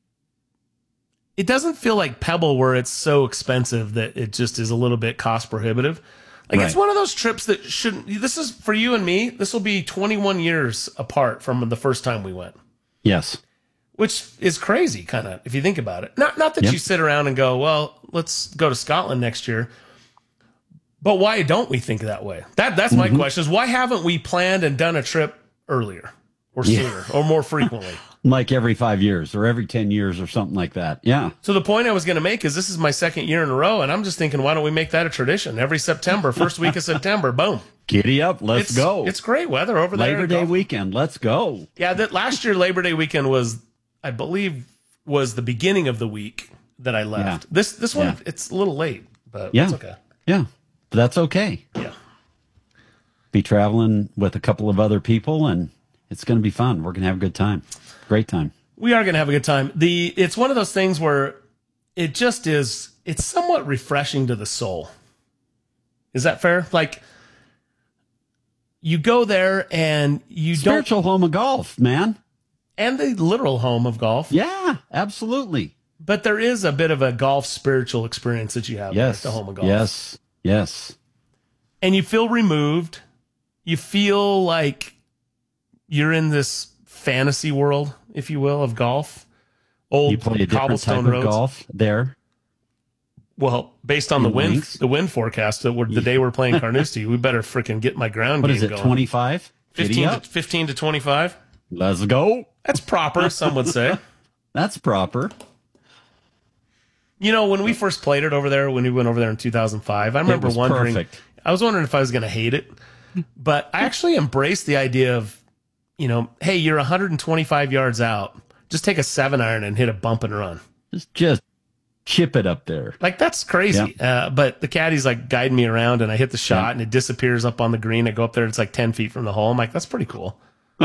it doesn't feel like Pebble where it's so expensive that it just is a little bit cost prohibitive. Like Right. it's one of those trips that shouldn't, this is for you and me, this will be twenty-one years apart from the first time we went. Yes. Which is crazy, kind of, if you think about it. Not not that Yep. you sit around and go, well, let's go to Scotland next year. But why don't we think that way? That That's my Mhm. question, is why haven't we planned and done a trip earlier or Yeah. sooner or more frequently? Like every five years or every ten years or something like that. Yeah. So the point I was going to make is this is my second year in a row, and I'm just thinking, why don't we make that a tradition? Every September, first week of September, boom. Giddy up. Let's It's- go. It's great weather over there. Labor Day weekend. Let's go. Yeah, that last year Labor Day weekend was, I believe, was the beginning of the week that I left. Yeah. This this one, Yeah. it's a little late, but Yeah. it's okay. Yeah. But that's okay. Yeah. Be traveling with a couple of other people, and it's going to be fun. We're going to have a good time. Great time. We are going to have a good time. The It's one of those things where it just is, it's somewhat refreshing to the soul. Is that fair? Like, you go there and you Spiritual home of golf, man. don't, and the literal home of golf. Yeah, absolutely. But there is a bit of a golf spiritual experience that you have Yes. there at the home of golf. Yes. Yes. And you feel removed. You feel like you're in this fantasy world, if you will, of golf. Old You play a different cobblestone type of roads. golf there. Well, based on the In wind, links? the wind forecast that we're, the day we're playing Carnoustie, we better freaking get my ground What game is it, going. twenty-five? Giddy fifteen up. to, fifteen to twenty-five. Let's go. That's proper, some would say. That's proper. You know, when we first played it over there, when we went over there in two thousand five, I remember was wondering, perfect. I was wondering if I was going to hate it, but I actually embraced the idea of, you know, hey, you're one hundred twenty-five yards out. Just take a seven iron and hit a bump and run. Just, just chip it up there. Like, that's crazy. Uh, but the caddy's like guiding me around, and I hit the shot, Yeah. and it disappears up on the green. I go up there, it's like ten feet from the hole. I'm like, that's pretty cool.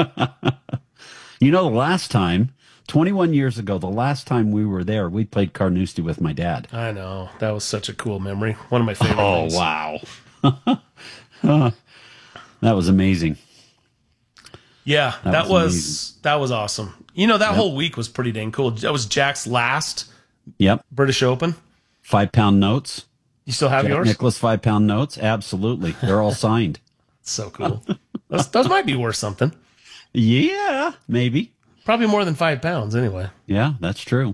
You know, the last time, twenty-one years ago, the last time we were there, we played Carnoustie with my dad. I know. That was such a cool memory. One of my favorite Oh, things. wow. That was amazing. Yeah, That that, was was, amazing. that was awesome. You know, that Yep. whole week was pretty dang cool. That was Jack's last Yep. British Open. Five pound notes. You still have Jack yours? Nicklaus five pound notes. Absolutely. They're all signed. So cool. those, those might be worth something. Yeah, maybe. Probably more than five pounds anyway. Yeah, that's true.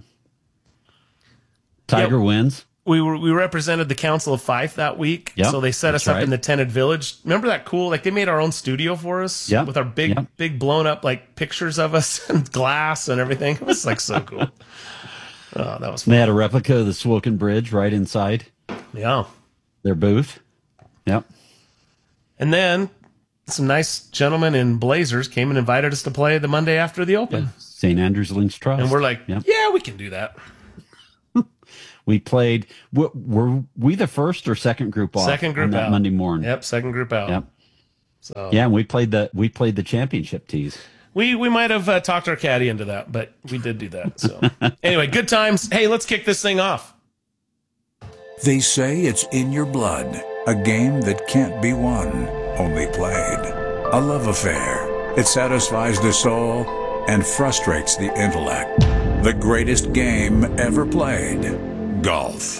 Tiger Yeah. wins. We were we represented the Council of Fife that week. Yep, So they set us that's up right. in the tented village. Remember that cool, like they made our own studio for us Yep, with our big, yep. big blown up like pictures of us and glass and everything. It was like so cool. Oh, that was fun. They had a replica of the Swoken Bridge right inside. Yeah. Their booth. Yep. And then some nice gentlemen in blazers came and invited us to play the Monday after the Open. Yeah. Saint Andrews Links Trust. And we're like, yep. yeah, we can do that. We played. Were, were we the first or second group off? Second group on that out. Monday morning. Yep, second group out. Yep. So yeah, and we played the we played the championship tees. We we might have uh, talked our caddy into that, but we did do that. So anyway, good times. Hey, let's kick this thing off. They say it's in your blood. A game that can't be won, only played. A love affair. It satisfies the soul and frustrates the intellect. The greatest game ever played. Golf.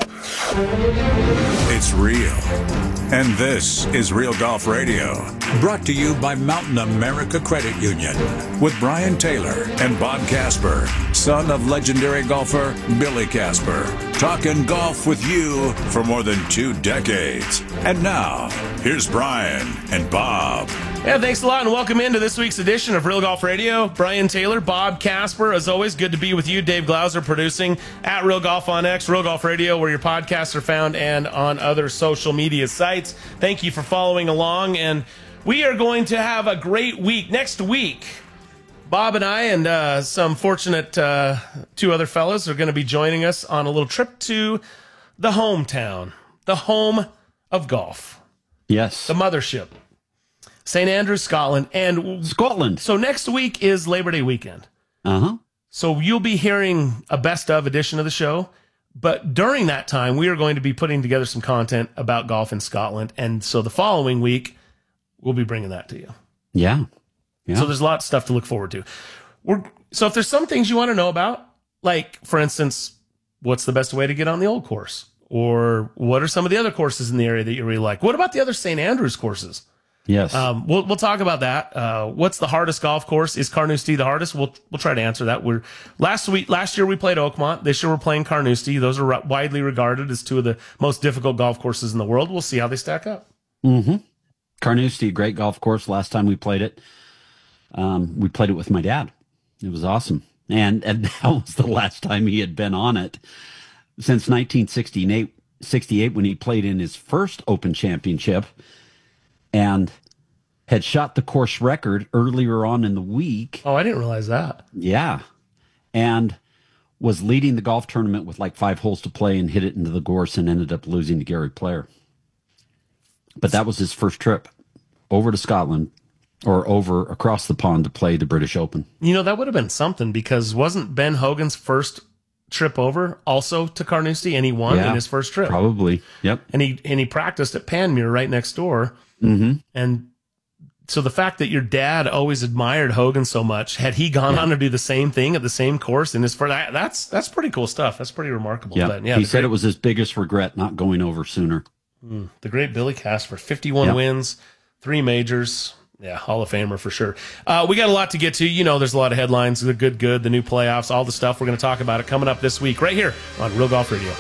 It's real. And this is Real Golf Radio. Brought to you by Mountain America Credit Union. With Brian Taylor and Bob Casper, son of legendary golfer Billy Casper. Talking golf with you for more than two decades. And now, here's Brian and Bob. Yeah, thanks a lot and welcome into this week's edition of Real Golf Radio. Brian Taylor, Bob Casper, as always, good to be with you. Dave Glauser producing at Real Golf on X, Real Golf Radio, where your podcasts are found, and on other social media sites. Thank you for following along, and we are going to have a great week. Next week, Bob and I and uh, some fortunate uh, two other fellas are going to be joining us on a little trip to the hometown, the home of golf. Yes. The mothership. Saint Andrews, Scotland. and Scotland. So next week is Labor Day weekend. Uh-huh. So you'll be hearing a best of edition of the show. But during that time, we are going to be putting together some content about golf in Scotland. And so the following week, we'll be bringing that to you. Yeah. Yeah. So there's lots of stuff to look forward to. We're, so if there's some things you want to know about, like, for instance, what's the best way to get on the old course? Or what are some of the other courses in the area that you really like? What about the other Saint Andrews courses? Yes. Um, we'll we'll talk about that. Uh, what's the hardest golf course? Is Carnoustie the hardest? We'll we'll try to answer that. We're last week last year we played Oakmont. This year we're playing Carnoustie. Those are widely regarded as two of the most difficult golf courses in the world. We'll see how they stack up. Mm-hmm. Carnoustie, great golf course. Last time we played it, um, we played it with my dad. It was awesome, and and that was the last time he had been on it since nineteen sixty-eight. sixty-eight when he played in his first Open Championship. And had shot the course record earlier on in the week. Oh, I didn't realize that. Yeah. And was leading the golf tournament with like five holes to play and hit it into the gorse and ended up losing to Gary Player. But that was his first trip over to Scotland or over across the pond to play the British Open. You know, that would have been something because wasn't Ben Hogan's first trip over also to Carnoustie and he won yeah, in his first trip? Probably. Yep. And he and he practiced at Panmure right next door. Mm-hmm. And so the fact that your dad always admired Hogan so much, had he gone yeah. on to do the same thing at the same course in his first, that's that's pretty cool stuff. That's pretty remarkable. Yep. But, yeah, he said great, it was his biggest regret not going over sooner. Mm, the great Billy Casper, fifty-one yep. wins, three majors. Yeah, Hall of Famer for sure. Uh, we got a lot to get to. You know, there's a lot of headlines, the good, good, the new playoffs, all the stuff. We're going to talk about it coming up this week right here on Real Golf Radio.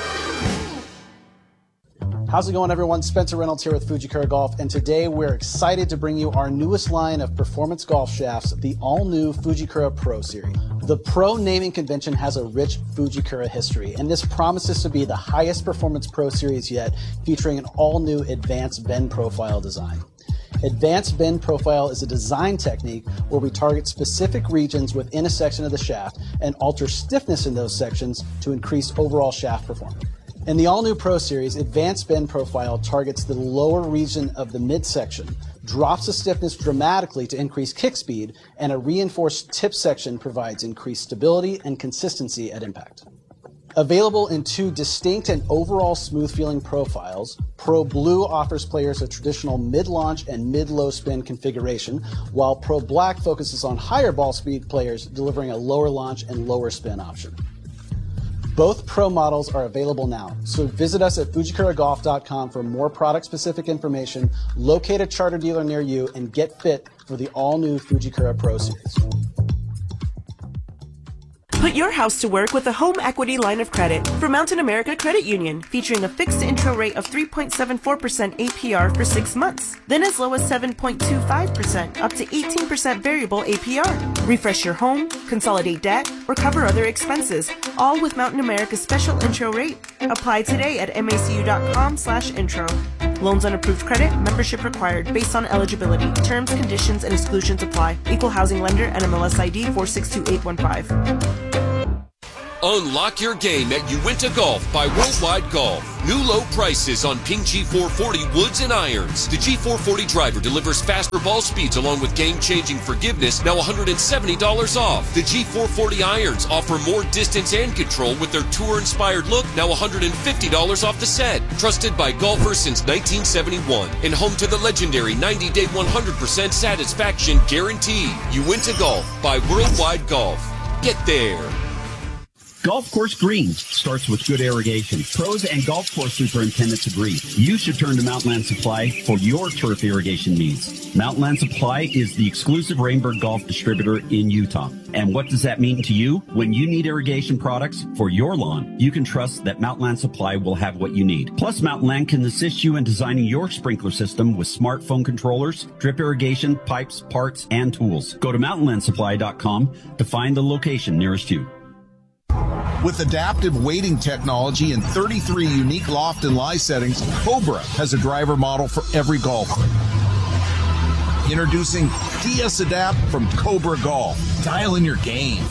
How's it going, everyone? Spencer Reynolds here with Fujikura Golf, and today we're excited to bring you our newest line of performance golf shafts, the all-new Fujikura Pro Series. The Pro naming convention has a rich Fujikura history, and this promises to be the highest performance Pro Series yet, featuring an all-new advanced bend profile design. Advanced bend profile is a design technique where we target specific regions within a section of the shaft and alter stiffness in those sections to increase overall shaft performance. In the all-new Pro Series, Advanced Bend Profile targets the lower region of the midsection, drops the stiffness dramatically to increase kick speed, and a reinforced tip section provides increased stability and consistency at impact. Available in two distinct and overall smooth-feeling profiles, Pro Blue offers players a traditional mid-launch and mid-low spin configuration, while Pro Black focuses on higher ball speed players, delivering a lower launch and lower spin option. Both Pro models are available now, so visit us at fujikura golf dot com for more product-specific information, locate a charter dealer near you, and get fit for the all-new Fujikura Pro Series. Put your house to work with a home equity line of credit from Mountain America Credit Union, featuring a fixed intro rate of three point seven four percent A P R for six months, then as low as seven point two five percent up to eighteen percent variable A P R. Refresh your home, consolidate debt, or cover other expenses, all with Mountain America's special intro rate. Apply today at macu.com slash intro. Loans on approved credit, membership required based on eligibility. Terms, conditions, and exclusions apply. Equal housing lender, N M L S I D four six two eight one five. Unlock your game at Uinta Golf by Worldwide Golf. New low prices on Ping G four forty woods and irons. The G four forty driver delivers faster ball speeds along with game-changing forgiveness, now one hundred seventy dollars off. The G four forty irons offer more distance and control with their tour-inspired look, now one hundred fifty dollars off the set. Trusted by golfers since nineteen seventy-one and home to the legendary ninety-day one hundred percent satisfaction guarantee. Uinta Golf by Worldwide Golf. Get there. Golf course greens starts with good irrigation. Pros and golf course superintendents agree. You should turn to Mountainland Supply for your turf irrigation needs. Mountainland Supply is the exclusive Rainbird Golf distributor in Utah. And what does that mean to you? When you need irrigation products for your lawn, you can trust that Mountainland Supply will have what you need. Plus, Mountainland can assist you in designing your sprinkler system with smartphone controllers, drip irrigation, pipes, parts, and tools. Go to mountainland supply dot com to find the location nearest you. With adaptive weighting technology and thirty-three unique loft and lie settings, Cobra has a driver model for every golfer. Introducing D S Adapt from Cobra Golf. Dial in your game.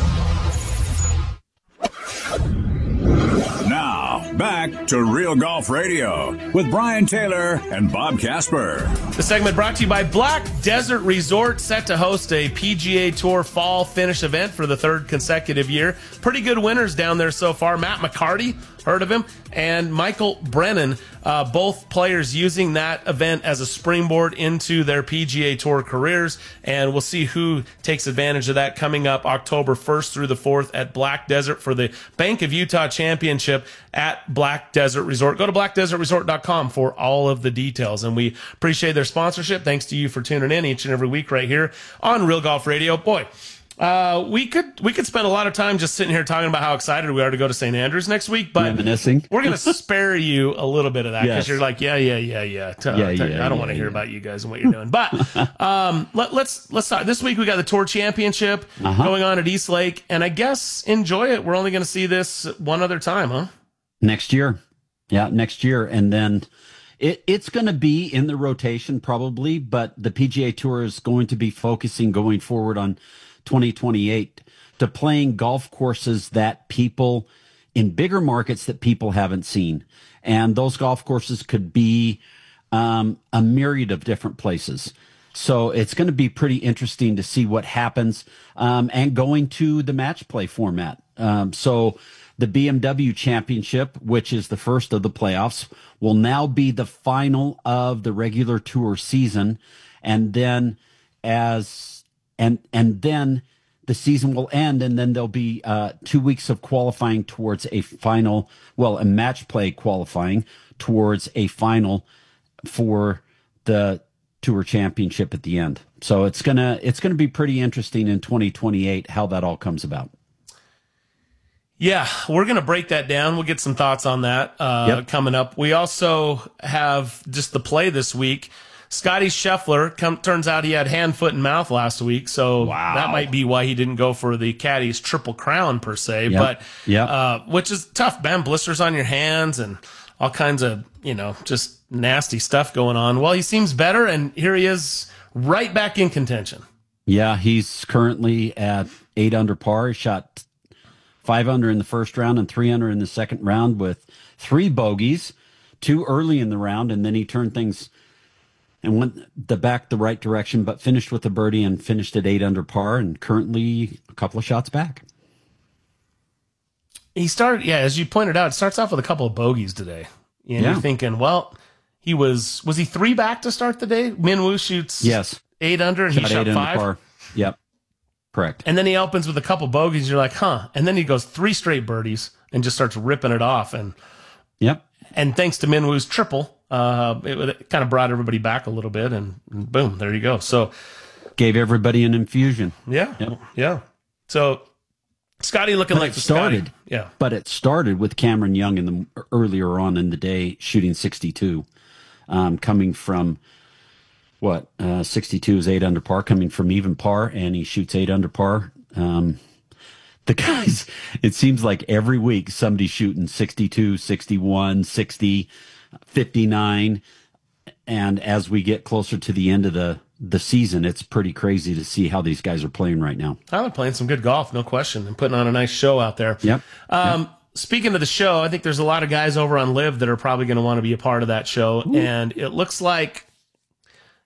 Now, back to Real Golf Radio with Brian Taylor and Bob Casper. The segment brought to you by Black Desert Resort, set to host a P G A Tour fall finish event for the third consecutive year. Pretty good winners down there so far. Matt McCarty, heard of him, and Michael Brennan, uh, both players using that event as a springboard into their P G A Tour careers. And we'll see who takes advantage of that coming up October first through the fourth at Black Desert for the Bank of Utah Championship at Black Desert Resort. Go to black desert resort dot com for all of the details. And we appreciate their sponsorship. Thanks to you for tuning in each and every week right here on Real Golf Radio. Boy, Uh, we could we could spend a lot of time just sitting here talking about how excited we are to go to Saint Andrews next week, but reminiscing. We're going to spare you a little bit of that because Yes. you're like, yeah, yeah, yeah, yeah. T- Yeah, t- yeah, I don't yeah, want to hear yeah. about you guys and what you're doing. But um, let, let's let's talk. This week we got the Tour Championship Uh-huh. going on at East Lake, and I guess enjoy it. We're only going to see this one other time, huh? Next year. Yeah, next year. And then it, it's going to be in the rotation probably, but the P G A Tour is going to be focusing going forward on twenty twenty-eight to playing golf courses that people in bigger markets that people haven't seen. And those golf courses could be um, a myriad of different places. So it's going to be pretty interesting to see what happens um, and going to the match play format. Um, so the B M W Championship, which is the first of the playoffs, will now be the final of the regular tour season. And then as and and then the season will end, and then there'll be uh, two weeks of qualifying towards a final, well, a match play qualifying towards a final for the Tour Championship at the end. So it's gonna it's gonna be pretty interesting in twenty twenty-eight how that all comes about. Yeah, we're going to break that down. We'll get some thoughts on that uh, Yep. coming up. We also have just the play this week. Scotty Scheffler, come, turns out he had hand, foot, and mouth last week, so that might be why he didn't go for the Caddy's Triple Crown per se. Yep. But Yep. uh, which is tough, man. Blisters on your hands and all kinds of, you know, just nasty stuff going on. Well, he seems better, and here he is right back in contention. Yeah, he's currently at eight under par. He shot five under in the first round and three under in the second round with three bogeys, two early in the round, and then he turned things and went the back the right direction, but finished with a birdie and finished at eight under par, and currently a couple of shots back. He started, yeah, as you pointed out, it starts off with a couple of bogeys today. And Yeah. you're thinking, well, he was, was he three back to start the day? Min Woo shoots Yes. eight under and Shot he shot eight under five. par. Yep. Correct. And then he opens with a couple bogeys. You're like, huh. And then he goes three straight birdies and just starts ripping it off. And Yep. and thanks to Min Woo's triple, uh, it, it kind of brought everybody back a little bit. And, and boom, there you go. So Gave everybody an infusion. yeah, Yep. yeah. So Scotty looking But like it the started, Scotty. Yeah. But it started with Cameron Young in the earlier on in the day shooting sixty-two, um, coming from what uh, sixty-two is eight under par, coming from even par, and he shoots eight under par. Um, the guys, it seems like every week somebody's shooting sixty-two, sixty-one, sixty, fifty-nine, and as we get closer to the end of the the season, it's pretty crazy to see how these guys are playing right now. I'm playing some good golf, no question, and putting on a nice show out there. Yep. Um, yep. Speaking of the show, I think there's a lot of guys over on Live that are probably going to want to be a part of that show. Ooh. And it looks like